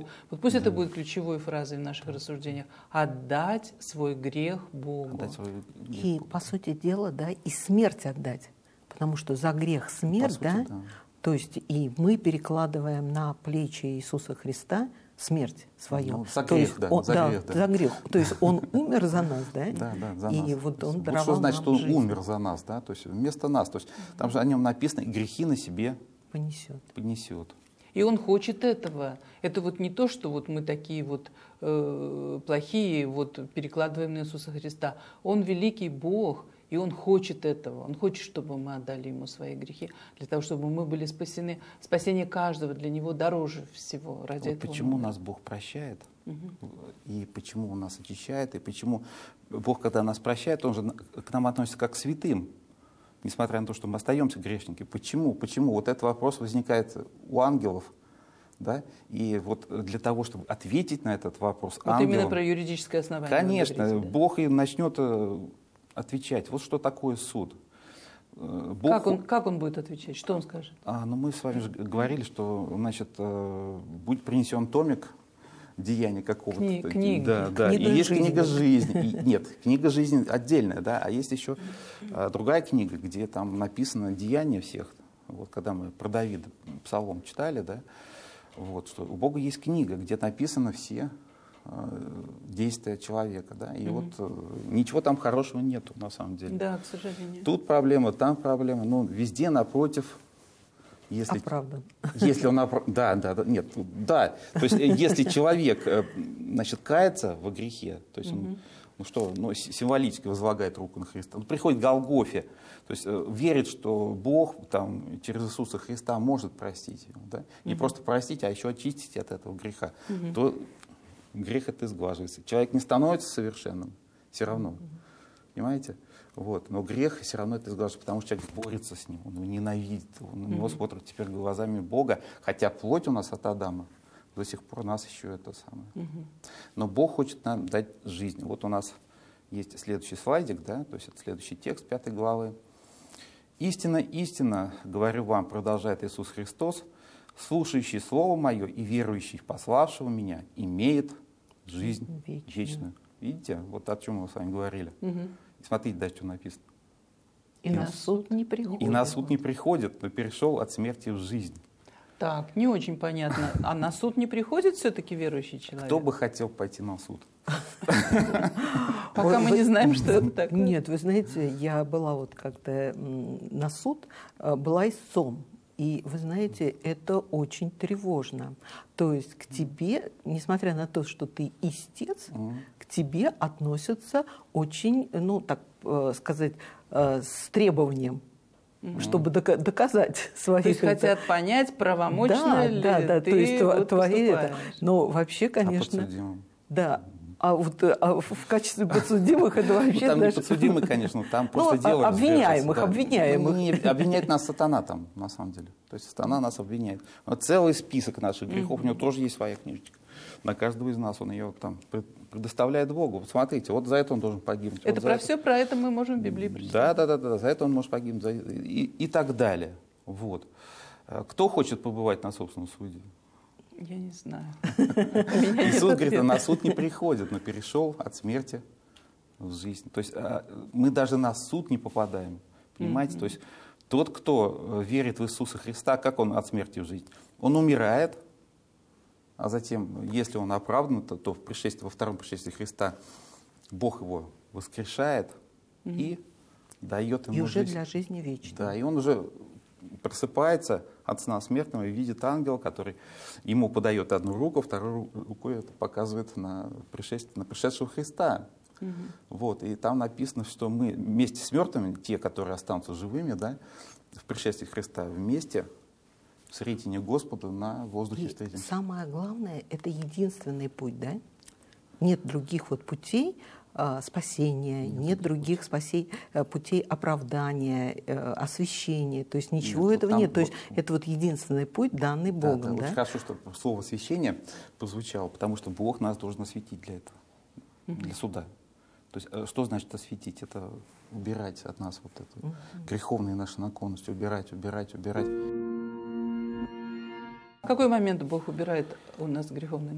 Вот пусть это будет ключевой фразой в наших рассуждениях. Отдать свой грех Богу. Отдать свой грех И, Богу. по сути дела, да, и смерть отдать. Потому что за грех смерть, сути, да, да. то есть и мы перекладываем на плечи Иисуса Христа смерть свою. Ну, за То грех, есть да, он, за грех, да. за грех. То есть Он умер за нас, да? Да, да, за И нас. вот Он Вот даровал что значит, нам что он жизнь. умер за нас, да? То есть вместо нас. То есть там же о нем написано, грехи на себе Понесет. понесет. И он хочет этого. Это вот не то, что вот мы такие вот плохие, вот перекладываем на Иисуса Христа. Он великий Бог, и Он хочет этого. Он хочет, чтобы мы отдали Ему свои грехи, для того, чтобы мы были спасены. Спасение каждого для Него дороже всего. Ради Вот этого почему Он умер. нас Бог прощает, и почему Он нас очищает, и почему Бог, когда нас прощает, Он же к нам относится как к святым, несмотря на то, что мы остаемся грешники. Почему? Почему? Вот этот вопрос возникает у ангелов. Да? И вот для того, чтобы ответить на этот вопрос Вот ангелам, именно про юридическое основание. вы конечно, говорите, да? Бог и начнет отвечать. Вот что такое суд. Бог, Как он будет отвечать? Что он скажет? ну мы с вами же говорили, что, значит, будет принесен томик деяния какого-то. Книги. Да, да. Книга И есть жизни. книга жизни. Нет, книга жизни отдельная, да, а есть еще другая книга, где там написано деяния всех. Вот когда мы про Давида псалом читали, да, вот, что у Бога есть книга, где написаны все действия человека, да, и вот ничего там хорошего нету на самом деле. Да, к сожалению. Тут проблема, там проблема, ну везде напротив. Если, Оправдан. если он да, нет, да, то есть если человек, значит, кается во грехе, то есть он, символически возлагает руку на Христа, он приходит к Голгофе, то есть верит, что Бог там через Иисуса Христа может простить его, да, не просто простить, а еще очистить от этого греха, то грех это изглаживается. Человек не становится совершенным, все равно, понимаете? Вот. Но грех все равно это изглаживается, потому что человек борется с ним, он его ненавидит, он на него смотрит теперь глазами Бога, хотя плоть у нас от Адама до сих пор нас еще это самое. Но Бог хочет нам дать жизнь. Вот у нас есть следующий слайдик, да, то есть это следующий текст 5 главы. «Истинно, истинно, говорю вам, продолжает Иисус Христос, слушающий Слово Мое и верующий в пославшего Меня имеет жизнь вечную». Видите, вот о чем мы с вами говорили. И смотрите, дальше что написано. И на суд не приходит. И на суд не приходит, но перешел от смерти в жизнь. Так, не очень понятно. А на суд не приходит все-таки верующий человек? Кто бы хотел пойти на суд? Пока мы не знаем, что это такое. Нет, вы знаете, я была вот как-то на суд, была истцом. И вы знаете, это очень тревожно. То есть к тебе, несмотря на то, что ты истец, к тебе относятся очень, ну так сказать, с требованием, чтобы доказать свои... То есть хотят понять, правомочно ли да, ты то есть вот твои поступаешь. но вообще, конечно... подсудимым. Да. А вот в качестве подсудимых это вообще Там не даже... подсудимые, конечно, там просто дело обвиняемых, разбирается, да. обвиняемых. Не обвиняет нас сатана там, на самом деле. То есть сатана нас обвиняет. Вот целый список наших грехов, у него тоже есть своя книжечка. На каждого из нас он ее там предоставляет Богу. Вот смотрите, вот за это он должен погибнуть. Это вот про это. все, про это мы можем в Библии прочитать. Да, за это он может погибнуть. И так далее. Вот. Кто хочет побывать на собственном суде? Я не знаю. Иисус говорит, на суд не приходит, но перешел от смерти в жизнь. То есть мы даже на суд не попадаем. Понимаете? То есть тот, кто верит в Иисуса Христа, как он от смерти в жизнь? Он умирает, а затем, если он оправдан, то во втором пришествии Христа Бог его воскрешает и дает ему И уже жизнь. для жизни вечной. Да, и он уже просыпается от сна смертного и видит ангела, который ему подает одну руку, вторую рукой это показывает на пришедшего Христа. Вот, и там написано, что мы вместе с мертвыми, те, которые останутся живыми, да, в пришествии Христа, вместе в сретении Господа на воздухе И встретимся. самое главное, это единственный путь, да? Нет других вот путей спасения, нет других путей оправдания, освящения. То есть ничего этого нет. То есть это вот единственный путь, данный Богом. Да, да? очень хорошо, что слово освящение прозвучало, потому что Бог нас должен осветить для этого, для суда. То есть что значит осветить? Это убирать от нас вот эту греховные наши наклонности, убирать. В какой момент Бог убирает у нас греховные